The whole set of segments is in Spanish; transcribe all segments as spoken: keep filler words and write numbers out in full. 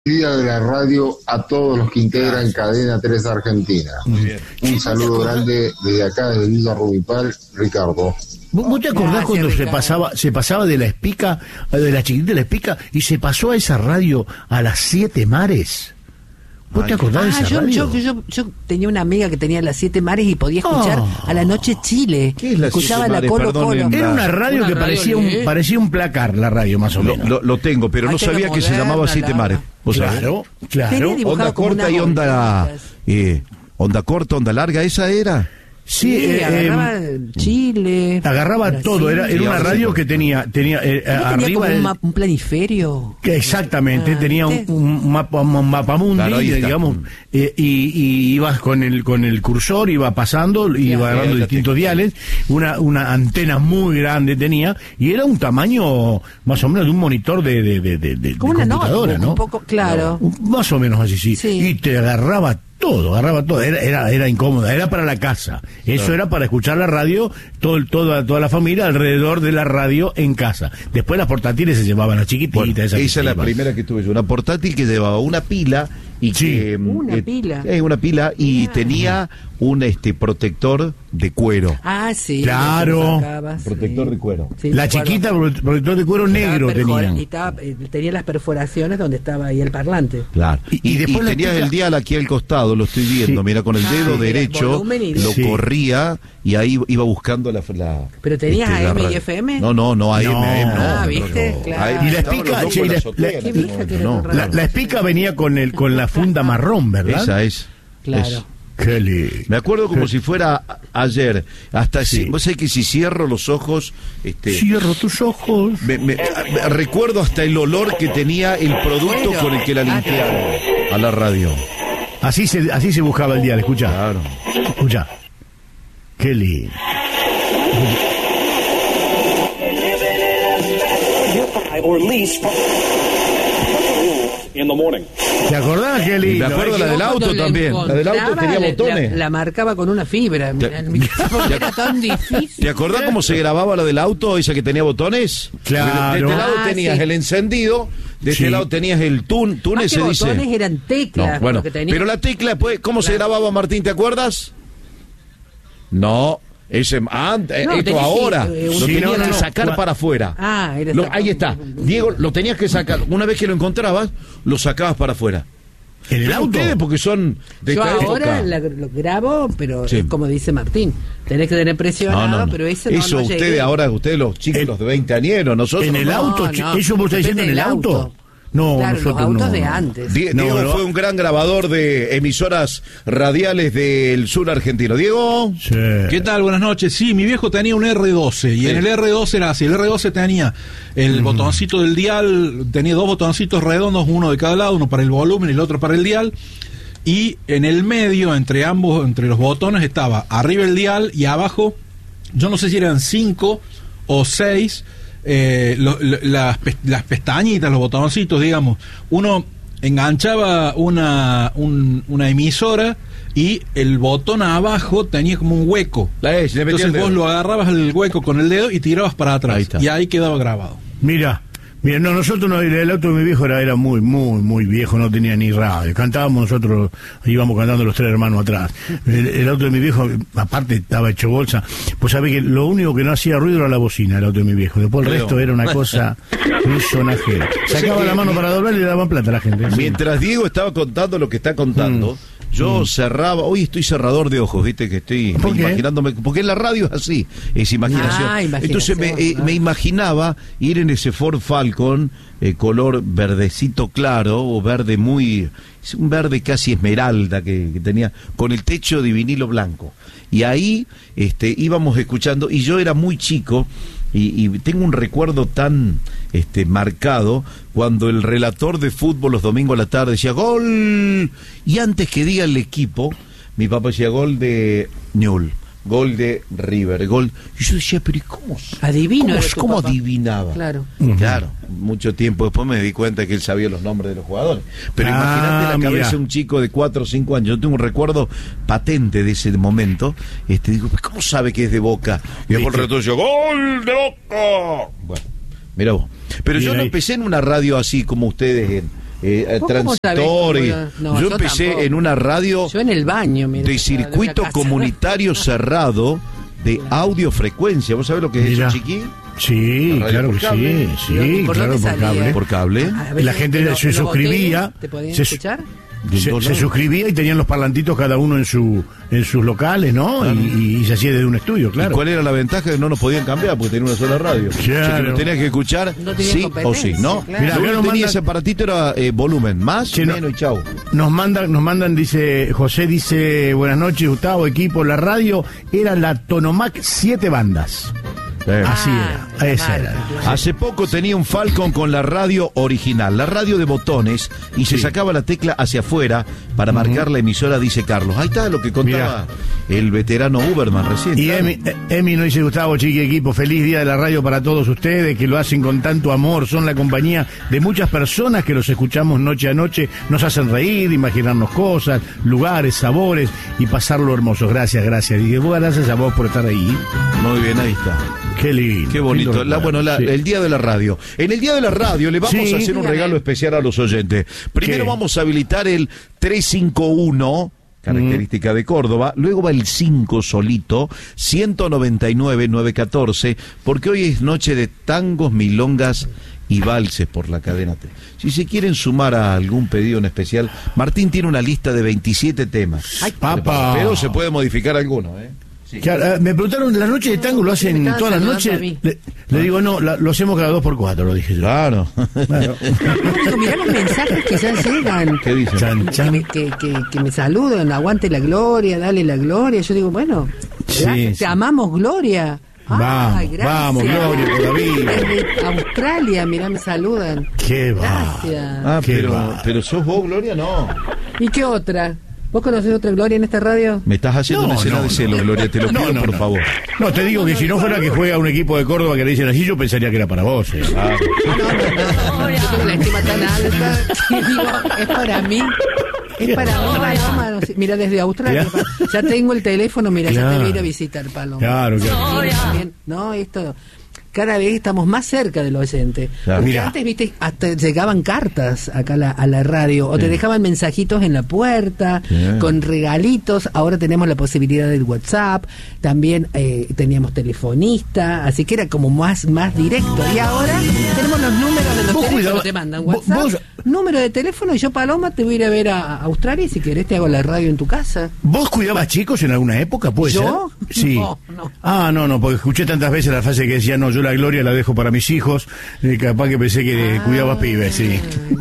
Día de la radio a todos los que integran Gracias. Cadena tres Argentina. Muy bien. Un saludo grande desde acá, desde Villa Rumipal, Ricardo. ¿Vos te acordás Gracias, cuando Ricardo. se pasaba se pasaba de la Espica, de la Chiquitita de la Espica, y se pasó a esa radio a las Siete Mares? ¿Vos Ay, te acordás ah, de esa yo, radio? Yo, yo, yo tenía una amiga que tenía las Siete Mares y podía escuchar oh. a la noche Chile. ¿Qué es la Escuchaba Siete la Mares? Colo Colo. Era una radio una que radio parecía un, ¿eh? parecía un placar, la radio más o menos. Lo, lo, lo tengo, pero Ay, no sabía moderna, que se llamaba Siete Mares. ¿Vos claro, sabés? claro. Onda corta y onda, eh, onda corta, onda larga, ¿esa era? Sí, sí eh, agarraba eh, Chile. Agarraba Brasil. todo, era, era una radio que tenía tenía, eh, tenía arriba como el, un, map, un planiferio. Que exactamente, ah, tenía un, un mapa un mapamundi, claro, digamos, eh, y, y ibas con el con el cursor, iba pasando, claro, iba agarrando distintos diales, una una antena muy grande tenía, y era un tamaño más o menos de un monitor de de de, de, de como una computadora, notebook, ¿no? Un poco, claro. No, más o menos así, sí. sí. Y te agarraba todo, agarraba todo, era, era, era incómoda, era para la casa, eso claro. era para escuchar la radio, todo, toda, toda la familia alrededor de la radio en casa. Después las portátiles se llevaban las chiquititas. Bueno, esa es la primera que tuve yo, una portátil que llevaba una pila y sí. que una eh, pila, eh, una pila y ah. tenía un este protector de cuero. Ah, sí. Claro. Sacaba, protector sí. de cuero. Sí, la chiquita protector de cuero negro tenía. Y estaba, eh, tenía las perforaciones donde estaba ahí el parlante. Claro. Y, y, y después y tenías el dial aquí al costado, lo estoy viendo, sí. mira, con el dedo ah, derecho y lo sí. corría y ahí iba buscando la... la ¿Pero tenías este, A M y F M? No, no, no, A M, no. A M, no. Ah, ¿viste? No, claro. Y la espica, che, la, la, no, la, la espica venía con el con la funda marrón, ¿verdad? Esa es. Claro. Es. Kelly. Me acuerdo como si fuera ayer. Hasta sí. si, vos sabés que si cierro los ojos, este, cierro tus ojos. Me, me, me, recuerdo hasta el olor que tenía el producto bueno. con el que la limpiaron a la radio. Así se, así se buscaba el dial, escucha. Claro. Escucha. Kelly. In the morning. ¿Te acordás, Kelly? Me acuerdo la del auto también. La del auto tenía botones. La, la marcaba con una fibra. ¿Te, el micrófono era tan difícil. ¿Te acordás cómo se grababa la del auto, esa que tenía botones? Claro. De, de este lado ah, tenías sí. el encendido, de este sí. lado tenías el tun, tune se dice. Los botones eran teclas. No, bueno, pero la tecla, pues, ¿cómo claro. se grababa, Martín? ¿Te acuerdas? No. Ese, ah, no, esto ahora que, eh, lo sí, tenías no, no, que sacar no. para afuera. Ah, era lo, ahí está. Diego, lo tenías que sacar. Una vez que lo encontrabas, lo sacabas para afuera. ¿En el auto? Ustedes, porque son de Yo esta ahora época. La, lo grabo, pero sí. es como dice Martín, tenés que tener presionado, no, no, no. pero eso no Eso no ustedes llegué. Ahora, ustedes los chicos, el, los de veinte añeros, nosotros... ¿En el no, auto? No, ¿Eso vos estás diciendo en el auto? auto? No, claro, nosotros los autos no. de antes. Die- no, Diego no. fue un gran grabador de emisoras radiales del sur argentino. Diego. Sí. ¿Qué tal? Buenas noches. Sí, mi viejo tenía un erre doce y sí. en el erre doce era así. El erre doce tenía el mm. botoncito del dial, tenía dos botoncitos redondos, uno de cada lado, uno para el volumen y el otro para el dial. Y en el medio, entre ambos, entre los botones, estaba arriba el dial y abajo, yo no sé si eran cinco o seis... Eh, lo, lo, las, las pestañitas, los botoncitos, digamos, uno enganchaba una, un, una emisora y el botón abajo tenía como un hueco. La es, le Entonces vos lo agarrabas el hueco con el dedo y tirabas para atrás. Ahí y ahí quedaba grabado. Mira. Mira, no, nosotros no, el auto de mi viejo era, era muy, muy, muy viejo, no tenía ni radio. Cantábamos nosotros, íbamos cantando los tres hermanos atrás. El, el auto de mi viejo, aparte estaba hecho bolsa. Pues sabés que lo único que no hacía ruido era la bocina, el auto de mi viejo. Después el resto era una cosa, un sonajero. Sacaba la mano para doblar y le daban plata a la gente. Mientras Diego estaba contando lo que está contando, mm. yo mm. cerraba, hoy estoy cerrador de ojos, viste que estoy imaginándome, porque en la radio es así, es imaginación. Ah, imaginación. Entonces me, eh, me imaginaba ir en ese Ford Falcon con eh, color verdecito claro o verde muy, un verde casi esmeralda que, que tenía, con el techo de vinilo blanco, y ahí este, íbamos escuchando, y yo era muy chico y, y tengo un recuerdo tan este, marcado cuando el relator de fútbol los domingos a la tarde decía gol, y antes que diga el equipo mi papá decía gol de Newell, gol de River, gol. Y yo decía, pero ¿y cómo? Adivino. ¿Cómo, ¿cómo adivinaba? Claro. Uh-huh. Claro. Mucho tiempo después me di cuenta que él sabía los nombres de los jugadores. Pero ah, imagínate la cabeza de un chico de cuatro o cinco años. Yo tengo un recuerdo patente de ese momento. Este, digo, ¿cómo sabe que es de Boca? Y después el retorno, ¡gol de Boca! Bueno, mira vos. Pero yo no empecé en una radio así como ustedes en, eh, transistores. No, yo yo empecé tampoco. en una radio Yo en el baño, mira, de circuito de comunitario cerrado de audiofrecuencia. ¿Vos sabés lo que es Mira. eso, Chiqui? Sí, claro que sí, sí, ¿Por claro, dónde por salía? cable. Por cable. A ver, La gente en lo- se en los suscribía, hoteles, ¿te podían se- escuchar? Se, se suscribía y tenían los parlantitos cada uno en su en sus locales, ¿no? Claro. Y, y se hacía desde un estudio, ¿Y claro. cuál era la ventaja? Que no nos podían cambiar porque tenía una sola radio. O sea, que Claro. lo tenías que escuchar No tenía sí o competencia, sí, ¿no? claro. Mirá, Lo acá que nos tenía mandan- ese aparatito era eh, volumen, más, Che, no- menos y chau. Nos mandan, nos mandan, dice, José dice, buenas noches, Gustavo, equipo, la radio era la Tonomac siete bandas. Eh. Así Ah, era, esa claro, era. claro. Hace poco tenía un Falcon con la radio original, la radio de botones, y se Sí. sacaba la tecla hacia afuera para marcar la emisora, dice Carlos. Ahí está lo que contaba el veterano Uberman recién. Y claro. Emi, eh, Emi nos dice, Gustavo, chiqui equipo, feliz día de la radio para todos ustedes, que lo hacen con tanto amor, son la compañía de muchas personas que los escuchamos noche a noche, nos hacen reír, imaginarnos cosas, lugares, sabores y pasarlo hermoso. Gracias, gracias. Y bueno, gracias a vos por estar ahí. Muy bien, ahí está. Qué lindo. Qué bonito. lindo La, bueno, la- sí. el día de la radio. En el día de la radio le vamos Sí. a hacer un Dígame. regalo especial a los oyentes. Primero ¿Qué? vamos a habilitar el tres cinco uno, característica de Córdoba. Luego va el cinco solito, ciento noventa y nueve, novecientos catorce, porque hoy es noche de tangos, milongas y valses por la cadena T. Si se quieren sumar a algún pedido en especial, Martín tiene una lista de veintisiete temas. Ay, papá. Pero se puede modificar alguno, ¿eh? Claro, eh, me preguntaron, ¿la noche de tango lo hacen me estás todas las saludando noches? a mí. Le, le digo, no, la- lo hacemos cada dos por cuatro, lo dije yo. Claro. Claro. Digo, mirá los mensajes que ya llegan. ¿Qué dicen? Chan, Que chan. me, que, que, que me saludan, aguante la gloria, dale la gloria. Yo digo, bueno, Sí, gracias, sí. te amamos, Gloria. Vamos, Ay, gracias. vamos, Gloria, todavía. Desde Australia, mirá, me saludan. Qué va. Gracias. Ah, Qué pero, va. pero sos vos, Gloria, no. ¿Y qué otra? ¿Vos conocés otra Gloria en esta radio? Me estás haciendo No, una escena no, de celo, no. Gloria, te lo No, pido, no, por no. favor. No, te digo que si no fuera que juega un equipo de Córdoba que le dicen así, yo pensaría que era para vos. eh. Ah, Yo tengo la estima tan alta y digo, es para mí. Es para mí, Paloma. No sé, mira, desde Australia. Claro. Ya tengo el teléfono, mira, ya te Claro. voy a ir a visitar, Paloma. Claro, claro. Sí, también. No, esto. Cada vez estamos más cerca del oyente. Claro. Porque Mira. antes, viste, hasta llegaban cartas acá a la, a la radio, o te dejaban mensajitos en la puerta, Sí. con regalitos. Ahora tenemos la posibilidad del WhatsApp, también eh, teníamos telefonista, así que era como más, más directo. Y ahora tenemos los números de los Vos teléfonos, cuidado, te mandan vos- WhatsApp, vos- número de teléfono, y yo, Paloma, te voy a ir a ver a, a Australia, y si querés te hago la radio en tu casa. ¿Vos cuidabas chicos en alguna época? ¿Puede ¿Yo? ser? Sí. No, no. Ah, no, no, porque escuché tantas veces la frase que decía, no, yo la gloria la dejo para mis hijos, eh, capaz que pensé que Ah. cuidabas pibes, sí.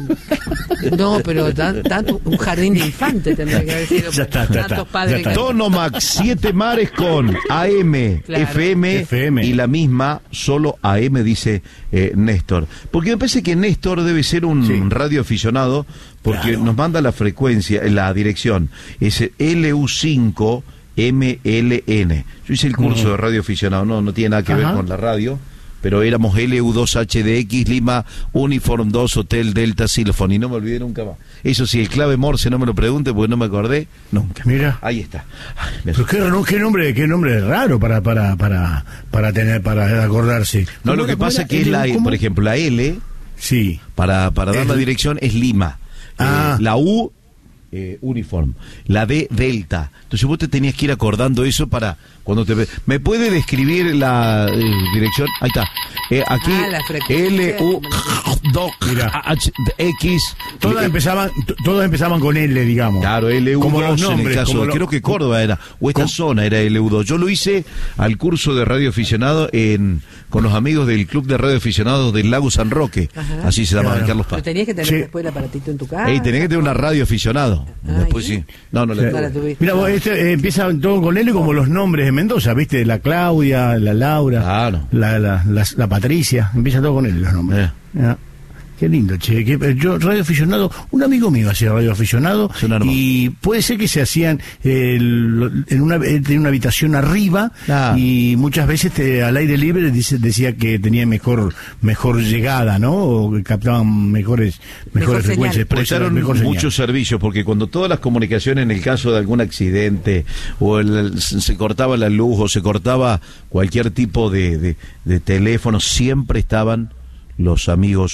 No, pero tan- tanto un jardín de infantes tendría que haber sido. Ya está, ya tantos está, padres ya está. que- Tonomax, siete mares con A M, Claro. F M, F M. y la misma, solo A M, dice eh, Néstor. Porque me parece que Néstor debe ser un Sí. radioaficionado, porque Claro. nos manda la frecuencia, la dirección, es L U cinco M L N. Yo hice el curso Ujú. de radioaficionado, no, no tiene nada que ver Ajá. con la radio. Pero éramos L U dos H D X, Lima, Uniform dos, Hotel Delta, Silphone, y no me olvidé nunca más. Eso sí, el clave Morse no me lo pregunte porque no me acordé nunca. Mira. Ahí está. Ay, me Pero qué, no, qué nombre, qué nombre raro para, para, para, para tener, para acordarse. No, ¿Cómo lo era, que cómo pasa era? que es la, ¿Cómo? por ejemplo, la L, Sí. para, para dar Es- la dirección, es Lima. Ah. Eh, la U, eh, Uniform. La D, Delta. Entonces vos te tenías que ir acordando eso para cuando te... ¿Me puede describir la eh, dirección? Ahí está. Eh, aquí, Ah, la frecuencia. L, U, dos, Mira. H, X. Todas eh, empezaban, t- todas empezaban con L, digamos. Claro, L U dos Como los en el nombres, caso, como de- lo- creo que Córdoba era, o esta ¿Cómo? zona era L U dos. Yo lo hice al curso de radioaficionado en, con los amigos del Club de Radioaficionados del Lago San Roque, Ajá. así se llama Claro. Carlos Pero Paz. tenías que tener Sí. después el aparatito en tu casa. Ey, tenés que tener una radio aficionado. Ah, Después ¿y? sí. No, no Sí. le No la tuviste. Mira, vos, este, eh, empieza todo con L como los nombres de Mendoza, ¿viste? La Claudia, la Laura, Claro. la, la, la, la Patricia, empieza todo con L los nombres. Eh. Ya. Qué lindo, che. Que, eh, yo, radio aficionado, un amigo mío hacía radio aficionado Es un hermano. y puede ser que se hacían eh, el- en una, él tenía una habitación arriba Ah. y muchas veces te- al aire libre dice, decía que tenía mejor mejor llegada, ¿no? O que captaban mejores Mejor mejores frecuencias. señal. por eso, Prestaron mejor señal. muchos servicios, porque cuando todas las comunicaciones, en el caso de algún accidente, o el- se cortaba la luz, o se cortaba cualquier tipo de, de, de teléfono, siempre estaban los amigos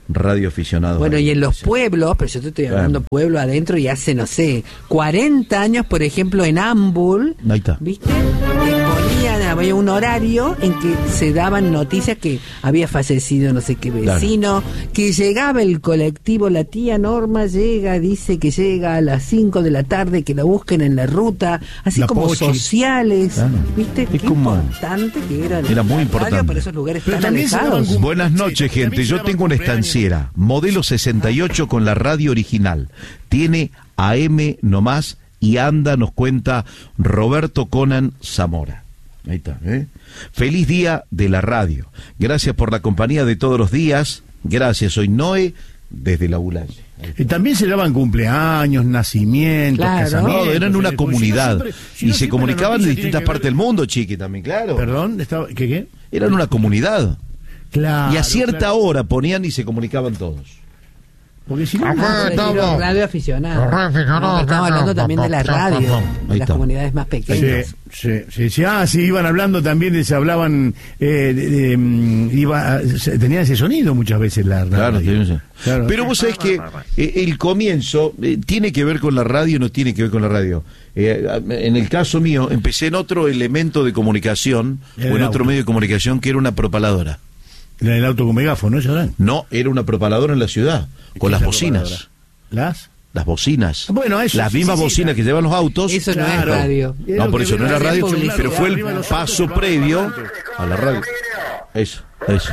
radioaficionados. Bueno, y en los pueblos, pero yo te estoy hablando bueno. pueblo adentro y hace, no sé, cuarenta años, por ejemplo, en Ambul, ¿viste? Ponían, había un horario en que se daban noticias que había fallecido no sé qué vecino, claro. que llegaba el colectivo, la tía Norma llega, dice que llega a las cinco de la tarde, que la busquen en la ruta, así la como Pochi. Sociales, claro. ¿viste? Qué como... importante que era. Era muy importante. Para esos lugares tan alejados. Buenas noches, sí, gente. Yo tengo una estanciera, modelo sesenta y ocho con la radio original. Tiene A M nomás y anda, nos cuenta Roberto Conan Zamora. Ahí está, ¿eh? Feliz día de la radio. Gracias por la compañía de todos los días. Gracias, soy Noé desde la Bulaye. Y también se daban cumpleaños, nacimientos, claro. casamientos. No, eran una comunidad. Si no siempre, si no y se comunicaban de distintas partes del mundo, Chiqui, también, claro. Perdón, estaba, ¿qué qué? Eran una comunidad. Claro. Y a cierta claro. hora ponían y se comunicaban todos. Porque si no, no radio aficionado. No, estamos hablando también de la radio, de las comunidades más pequeñas. Sí, sí, sí. Ah, sí, iban hablando también, de, se hablaban, eh, de, de, iba, se, tenían ese sonido muchas veces la radio. Claro, sí. Claro. Pero vos sabés que eh, el comienzo eh, tiene que ver con la radio, no tiene que ver con la radio. Eh, en el caso mío, empecé en otro elemento de comunicación, o en otro medio de comunicación, que era una propaladora. Era el auto con megáfono, ¿no, Jordan? No, era una propaladora en la ciudad, con las bocinas. ¿Las? Las bocinas. Bueno, eso. Las mismas sí, sí, bocinas sí, que llevan los autos. Eso no claro. es radio. No, por eso no era radio, pero fue el paso previo a la radio. Eso, eso.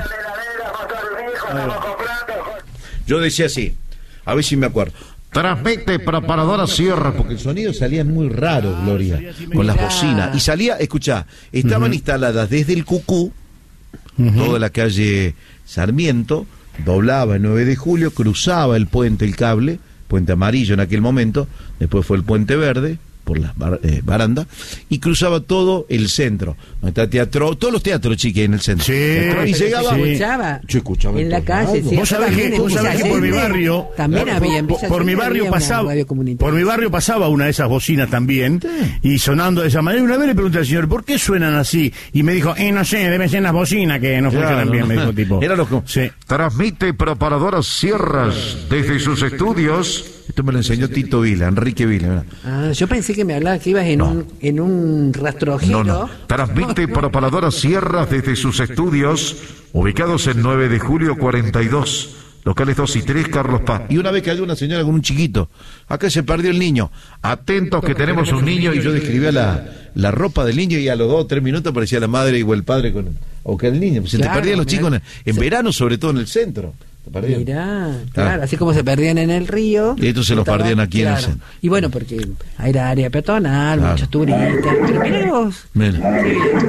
Yo decía así, a ver si me acuerdo. Transmite preparadora Sierra, porque el sonido salía muy raro, Gloria, con las bocinas. Y salía, escuchá, estaban uh-huh. instaladas desde el Cucú, uh-huh. toda la calle Sarmiento, doblaba el nueve de julio, cruzaba el puente, el cable, puente amarillo en aquel momento, después fue el puente verde, por las bar, eh, barandas, y cruzaba todo el centro. Está teatro, todos los teatros, chiques, en el centro. Sí, y llegaba. Sí. Escuchaba, yo escuchaba en la calle. Sí, vos sabés que, vos sabés que por mi barrio, también claro, había, en por, por mi barrio pasaba, por mi barrio pasaba una de esas bocinas también, sí. y sonando de esa manera. Una vez le pregunté al señor, ¿por qué suenan así? Y me dijo, eh, no sé, deben ser las bocinas que no claro, funcionan bien, me dijo tipo. Era lo que... sí. Transmite preparadoras Sierras desde sus estudios. Esto me lo enseñó Tito Vila, Enrique Vila. ¿verdad? Ah, yo pensé que me hablaba que ibas en no. un en un rastrojero. No, no. Transmite preparadoras Sierras desde sus estudios, ubicados en nueve de julio cuarenta y dos, locales dos y tres, Carlos Paz. Y una vez cayó una señora con un chiquito. Acá se perdió el niño. Atentos que tenemos un niño, y yo describía la, la ropa del niño, y a los dos o tres minutos aparecía la madre o el padre con o que el niño. Se claro, te perdían los chicos en, en sí. verano, sobre todo en el centro. Mirá, claro, ah. así como se perdían en el río. Y estos se los estaba, perdían aquí claro. en el centro. Y bueno, porque era área peatonal, claro. muchos turistas. Pero mirá vos. Mira.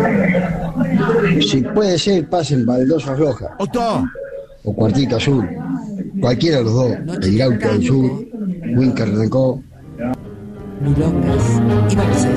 Si puede ser, pasen Baldosa Roja. ¡Otto! O Cuartita Azul. Cualquiera de los dos. Noche el Gauca del Sur, Wincar Rencó. Milongas y valses.